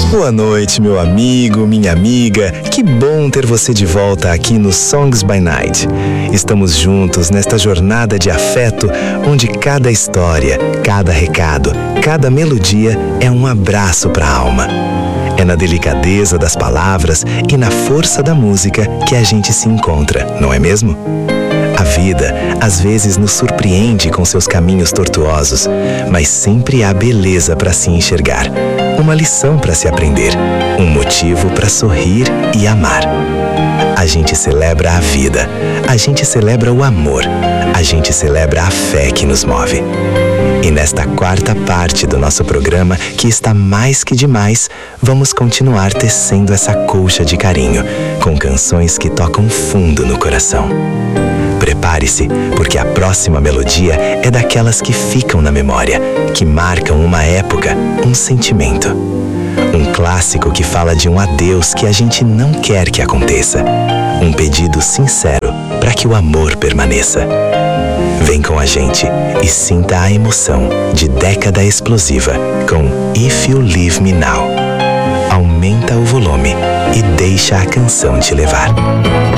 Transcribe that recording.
Boa noite, meu amigo, minha amiga. Que bom ter você de volta aqui no Songs by Night. Estamos juntos nesta jornada de afeto, onde cada história, cada recado, cada melodia é um abraço para a alma. É na delicadeza das palavras e na força da música que a gente se encontra, não é mesmo? A vida, às vezes, nos surpreende com seus caminhos tortuosos, mas sempre há beleza para se enxergar, uma lição para se aprender, um motivo para sorrir e amar. A gente celebra a vida, a gente celebra o amor, a gente celebra a fé que nos move. E nesta quarta parte do nosso programa, que está mais que demais, vamos continuar tecendo essa colcha de carinho, com canções que tocam fundo no coração. Prepare-se, porque a próxima melodia é daquelas que ficam na memória, que marcam uma época, um sentimento. Um clássico que fala de um adeus que a gente não quer que aconteça. Um pedido sincero para que o amor permaneça. Vem com a gente e sinta a emoção de Década Explosiva com If You Leave Me Now. Aumenta o volume e deixa a canção te levar.